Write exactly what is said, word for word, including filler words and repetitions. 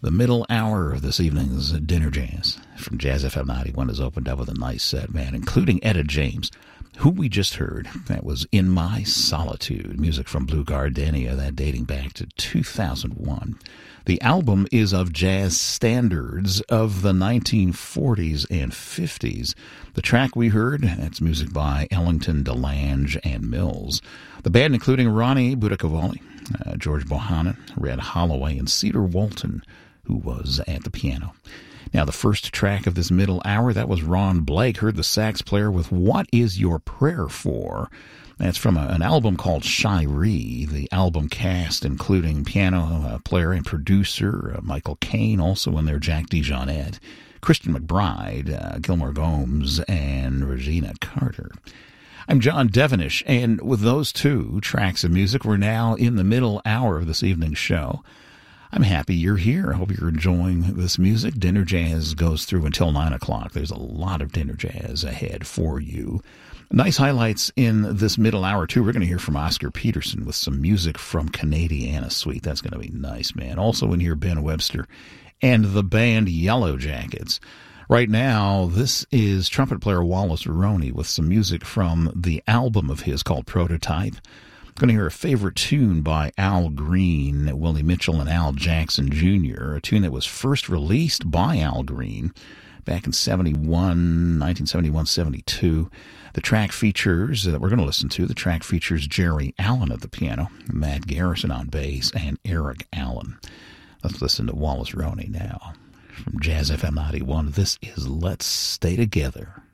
The middle hour of this evening's Dinner Jazz from Jazz F M ninety-one has opened up with a nice set, man, including Etta James, who we just heard. That was In My Solitude, music from Blue Gardenia, that dating back to two thousand one. The album is of jazz standards of the nineteen forties and fifties. The track we heard, that's music by Ellington, DeLange, and Mills. The band including Ronnie Budakovali, uh, George Bohannon, Red Holloway, and Cedar Walton, who was at the piano. Now, the first track of this middle hour, that was Ron Blake, heard the sax player with What Is Your Prayer For? That's from a, an album called Shiree. The album cast, including piano uh, player and producer uh, Michael Caine, also in there Jack DeJohnette, Christian McBride, uh, Gilmore Gomes, and Regina Carter. I'm John Devenish, and with those two tracks of music, we're now in the middle hour of this evening's show. I'm happy you're here. I hope you're enjoying this music. Dinner Jazz goes through until nine o'clock. There's a lot of Dinner Jazz ahead for you. Nice highlights in this middle hour, too. We're going to hear from Oscar Peterson with some music from Canadiana Suite. That's going to be nice, man. Also in here, Ben Webster and the band Yellow Jackets. Right now, this is trumpet player Wallace Roney with some music from the album of his called Prototype. Going to hear a favorite tune by Al Green, Willie Mitchell, and Al Jackson Junior, a tune that was first released by Al Green back in seventy-one, nineteen seventy-one seventy-two. The track features, that we're going to listen to, the track features Jerry Allen at the piano, Matt Garrison on bass, and Eric Allen. Let's listen to Wallace Roney now. From Jazz F M ninety-one, this is Let's Stay Together.